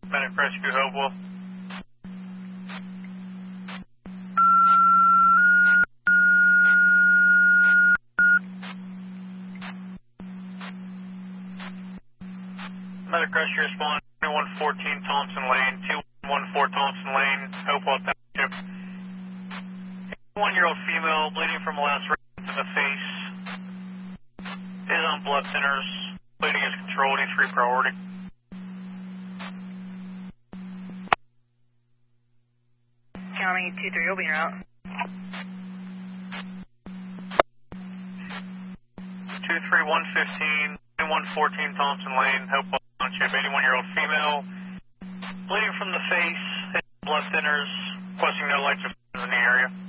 Medic Rescue Hopewell. Medic Rescue respond 2114 Thompson Lane, 2114 Thompson Lane, Hopewell Township. 1-year-old female bleeding from a laceration to the face. Is on blood thinners. Bleeding is controlled, E3 priority. County 2-3, you'll be in route. 23115, 2114 Thompson Lane, Hopewell Township, 81-year-old female, bleeding from the face, blood thinners, requesting no lights or in the area.